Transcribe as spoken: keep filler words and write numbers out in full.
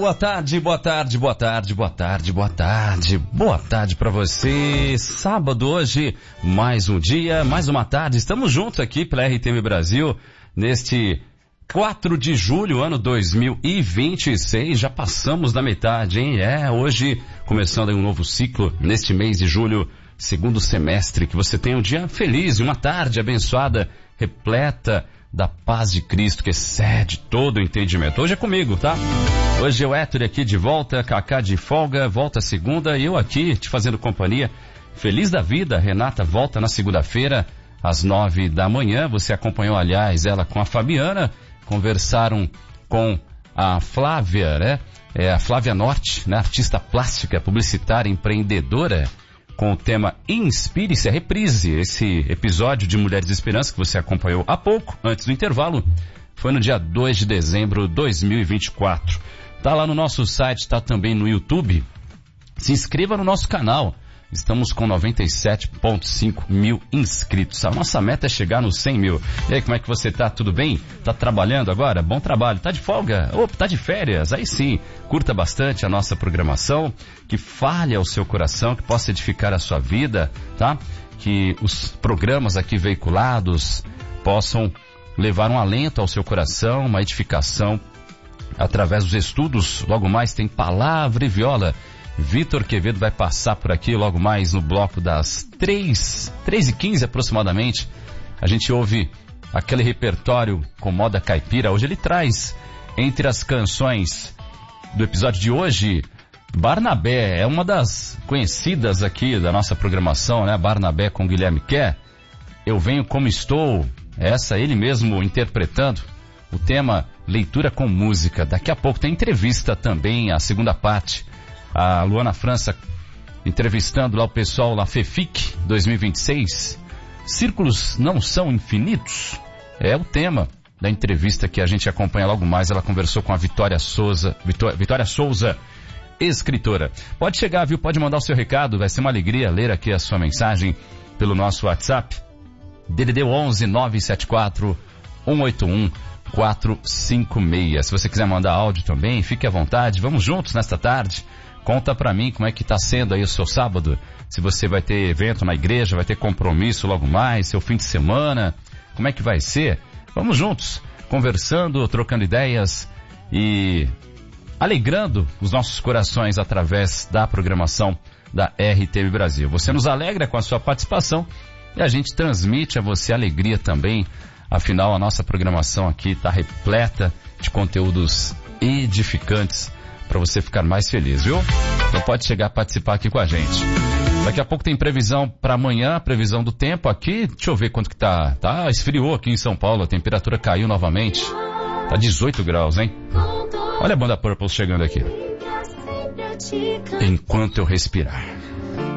Boa tarde, boa tarde, boa tarde, boa tarde, boa tarde, boa tarde pra você. Sábado hoje, mais um dia, mais uma tarde. Estamos juntos aqui pela R T V Brasil neste quatro de julho, ano dois mil e vinte e seis. Já passamos da metade, hein? É, hoje começando aí um novo ciclo neste mês de julho, segundo semestre. Que você tenha um dia feliz e uma tarde abençoada, repleta da paz de Cristo que excede todo o entendimento. Hoje é comigo, tá? Hoje é o Héctor aqui de volta, Cacá de folga, volta segunda, e eu aqui te fazendo companhia. Feliz da vida, Renata volta na segunda-feira às nove da manhã. Você acompanhou, aliás, ela com a Fabiana, conversaram com a Flávia, né? É a Flávia Norte, né? Artista plástica, publicitária, empreendedora, com o tema Inspire-se, a reprise. Esse episódio de Mulheres de Esperança que você acompanhou há pouco, antes do intervalo, foi no dia dois de dezembro de dois mil e vinte e quatro. Tá lá no nosso site, tá também no YouTube. Se inscreva no nosso canal. Estamos com noventa e sete vírgula cinco mil inscritos. A nossa meta é chegar nos cem mil. E aí, como é que você tá? Tudo bem? Tá trabalhando agora? Bom trabalho. Tá de folga? Opa, tá de férias? Aí sim. Curta bastante a nossa programação, que fale ao seu coração, que possa edificar a sua vida, tá? Que os programas aqui veiculados possam levar um alento ao seu coração, uma edificação através dos estudos. Logo mais tem Palavra e Viola. Vitor Quevedo vai passar por aqui logo mais no bloco das três, três e quinze aproximadamente. A gente ouve aquele repertório com moda caipira. Hoje ele traz, entre as canções do episódio de hoje, Barnabé. É uma das conhecidas aqui da nossa programação, né? Barnabé com Guilherme Quer. Eu Venho Como Estou. Essa ele mesmo interpretando o tema Leitura com Música. Daqui a pouco tem entrevista também, a segunda parte. A Luana França entrevistando lá o pessoal lá, FEFIC dois mil e vinte e seis. Círculos não são infinitos? É o tema da entrevista que a gente acompanha logo mais. Ela conversou com a Vitória Souza, Vitória, Vitória Souza, escritora. Pode chegar, viu? Pode mandar o seu recado. Vai ser uma alegria ler aqui a sua mensagem pelo nosso WhatsApp. D D D onze nove sete quatro um oito um quatro cinco seis. Se você quiser mandar áudio também, fique à vontade. Vamos juntos nesta tarde. Conta pra mim como é que tá sendo aí o seu sábado. Se você vai ter evento na igreja, vai ter compromisso logo mais, seu fim de semana, como é que vai ser? Vamos juntos, conversando, trocando ideias e alegrando os nossos corações através da programação da R T V Brasil. Você nos alegra com a sua participação e a gente transmite a você alegria também. Afinal, a nossa programação aqui está repleta de conteúdos edificantes para você ficar mais feliz, viu? Então pode chegar a participar aqui com a gente. Daqui a pouco tem previsão para amanhã, previsão do tempo aqui. Deixa eu ver quanto que tá. Tá, esfriou aqui em São Paulo, a temperatura caiu novamente. Tá dezoito graus, hein? Olha a banda Purple chegando aqui. Enquanto eu respirar.